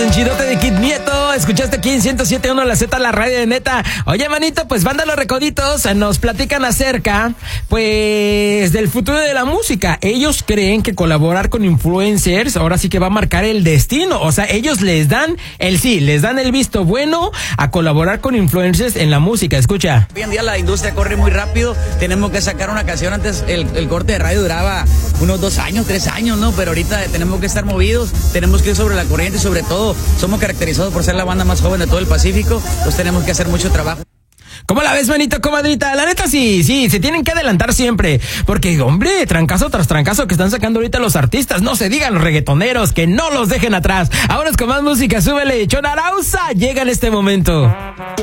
Chidote de Kid Nieto. Escuchaste aquí en 107.1 La Z, la radio de neta. Oye, manito, pues Banda Los Recoditos nos platican acerca, pues, del futuro de la música. Ellos creen que colaborar con influencers ahora sí que va a marcar el destino. O sea, ellos les dan el visto bueno a colaborar con influencers en la música. Escucha. Hoy en día la industria corre muy rápido. Tenemos que sacar una canción. Antes el corte de radio duraba unos 2 años, 3 años, ¿no? Pero ahorita tenemos que estar movidos, tenemos que ir sobre la corriente y sobre todo somos caracterizados por ser la banda más joven de todo el Pacífico, pues tenemos que hacer mucho trabajo. ¿Cómo la ves, manito, comadrita? La neta sí, se tienen que adelantar siempre. Porque, hombre, trancazo tras trancazo que están sacando ahorita los artistas. No se digan los reggaetoneros, que no los dejen atrás. Ahora es con más música, súbele. Chon Arauza llega en este momento.